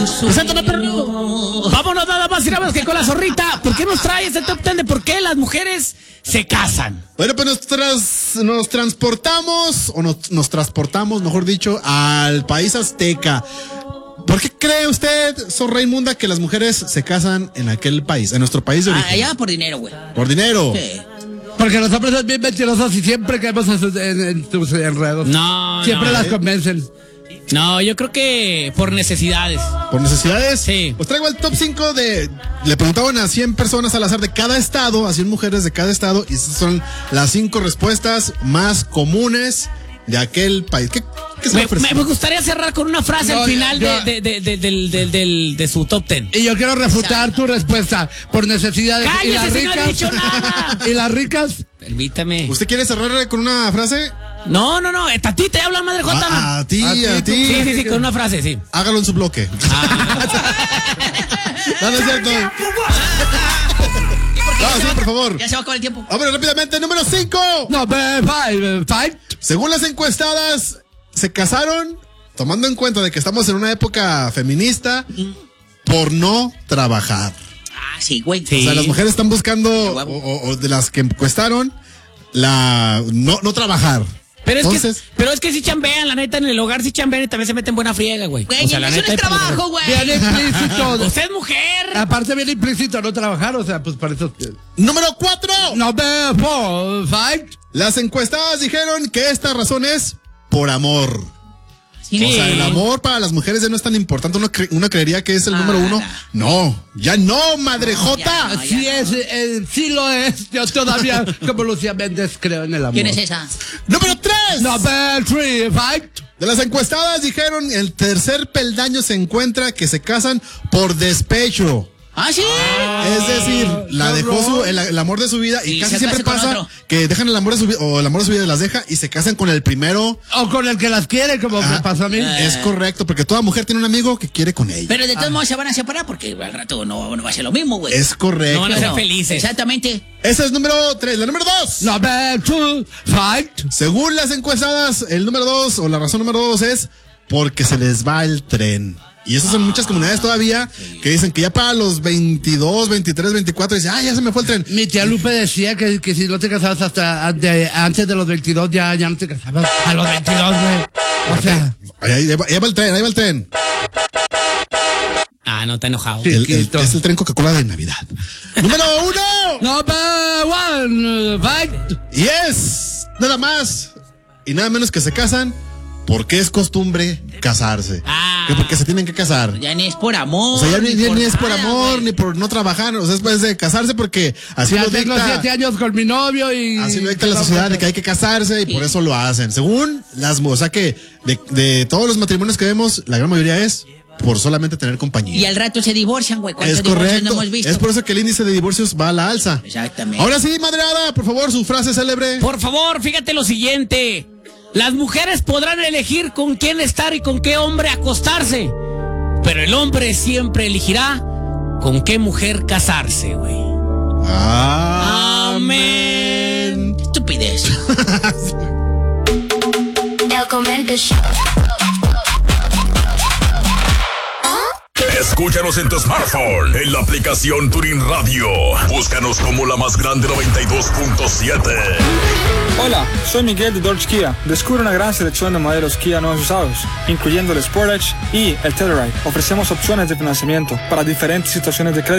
Preséntame, perro. Vámonos nada más y nada menos que con la zorrita. ¿Por qué nos trae este top 10 de por qué las mujeres se casan? Bueno, pues nos transportamos, o nos transportamos, mejor dicho, al país azteca. ¿Por qué cree usted, Sor Raimunda, que las mujeres se casan en aquel país, en nuestro país de origen? Allá por dinero, güey. ¿Por dinero? Sí. Porque los hombres son bien mentirosos y siempre caemos en sus enredos. Siempre las convencen. No, yo creo que por necesidades. ¿Por necesidades? Sí. Pues traigo el top 5 de... Le preguntaban a 100 personas al azar de cada estado, a 100 mujeres de cada estado, y esas son las 5 respuestas más comunes de aquel país. ¿Qué se le ofrece? Me gustaría cerrar con una frase al final de su top 10. Y yo quiero refutar tu respuesta. Por necesidades. ¡Cállese, y las si ricas, no he dicho nada! ¿Y las ricas? Permítame. ¿Usted quiere cerrar con una frase? No, a ti te habla, madre Jota. A ti. Sí, con una frase, sí. Hágalo en su bloque. No es cierto. Sí, por favor. Ya se va a acabar el tiempo. Vámonos rápidamente, número 5. No, five. Según las encuestadas, se casaron, tomando en cuenta de que estamos en una época feminista, por no trabajar. Ah, sí, güey. Sí. O sea, las mujeres están buscando, o de las que encuestaron, no trabajar. Pero es, entonces, que sí chambean, la neta, en el hogar sí chambean y también se meten buena friega, güey. Güey, eso no es trabajo, güey. Bien implícito. Usted es mujer. Aparte bien implícito no trabajar, o sea, pues para eso. número 4. No, five. Las encuestadas dijeron que esta razón es por amor. Sí. O sea, el amor para las mujeres ya no es tan importante. Uno creería que es el número 1. No, ya no, madre Jota. no, Sí sí lo es. Yo todavía, como Lucía Méndez, creo en el amor. ¿Quién es esa? Número 3. No, five. De las encuestadas dijeron el tercer peldaño se encuentra que se casan por despecho. Ah, sí. Es decir, la dejó el amor de su vida y Sí, casi se siempre casa con pasa otro. que dejan el amor de su vida o el amor de su vida las deja y se casan con el primero. O con el que las quiere, como me pasó a mí. Es correcto, porque toda mujer tiene un amigo que quiere con ella. Pero de todos modos se van a separar porque al rato no va a ser lo mismo, güey. Es correcto. No van a ser felices. Exactamente. Ese es número 3. La número 2. No, five. Según las encuestadas, el número 2 o la razón número 2 es porque se les va el tren. Y esas son muchas comunidades todavía que dicen que ya para los 22, 23, 24 dicen, ya se me fue el tren. Mi tía Lupe decía que si no te casabas hasta antes de los 22 ya no te casabas. A los 22, güey. O sea. Ahí va el tren. No está enojado. Sí. Es el tren Coca-Cola de Navidad. Número 1. Number 1, five. Y es nada más y nada menos que se casan porque es costumbre casarse. Que porque se tienen que casar. Ya ni es por amor. O sea, ya ni es por nada, amor, güey. ni por no trabajar. O sea, es pues de casarse porque así Ya lo tengo dicta. 7 años con mi novio y. Así lo dicta la sociedad de que hay que casarse y por eso lo hacen. Según o sea que de todos los matrimonios que vemos, la gran mayoría es por solamente tener compañía. Y al rato se divorcian, güey. ¿Cuántos Es divorcios correcto. no hemos visto? Es por eso que el índice de divorcios va a la alza. Exactamente. Ahora sí, madreada, por favor, su frase célebre. Por favor, fíjate lo siguiente. Las mujeres podrán elegir con quién estar y con qué hombre acostarse, pero el hombre siempre elegirá con qué mujer casarse, güey. Amén. Estupidez. El Comento Show. Escúchanos en tu smartphone, en la aplicación Tuning Radio. Búscanos como la más grande 92.7. Hola, soy Miguel de Dodge Kia. Descubre una gran selección de modelos Kia nuevos usados, incluyendo el Sportage y el Telluride. Ofrecemos opciones de financiamiento para diferentes situaciones de crédito.